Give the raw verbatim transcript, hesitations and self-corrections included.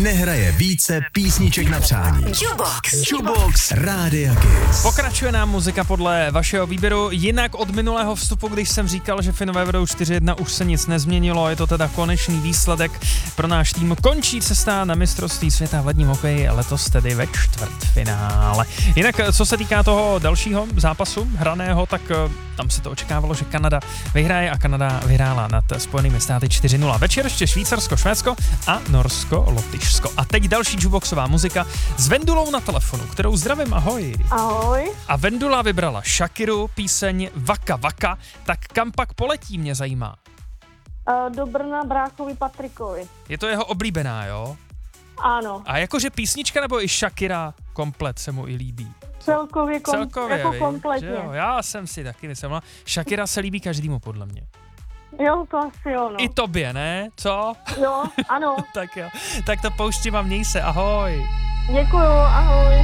nehraje více písniček na přání. Jukebox. Jukebox Rádia Kiss. Pokračuje nám muzika podle vašeho výběru. Jinak od minulého vstupu, když jsem říkal, že Finové vedou čtyři jedna, už se nic nezměnilo. Je to teda konečný výsledek pro náš tým. Končí cesta na mistrovství světa v ledním hokeji, letos tedy ve čtvrtfinále. Jinak, co se týká toho dalšího zápasu hraného, tak tam se to očekávalo, že Kanada vyhraje a Kanada vyhrála nad Spojenými státy čtyři nula. Večer ještě Švýcarsko, Švédsko a Norsko, Lotyšsko. A teď další jukeboxová muzika s Vendulou na telefonu, kterou zdravím, ahoj. Ahoj. A Vendula vybrala Shakiru, píseň Vaka Vaka, tak kam pak poletí, mě zajímá. Do Brna bráchovi Patrikovi. Je to jeho oblíbená, jo? Ano. A jakože písnička nebo i Shakira komplet se mu i líbí? Celkově, kom, Celkově jako víš, kompletně. jo? Já jsem si taky myslel, Shakira se líbí každému podle mě. Jo, to asi jo, no. I tobě, ne? Co? Jo, ano. Tak jo, tak to pouštím a měj se, ahoj. Děkuju, ahoj.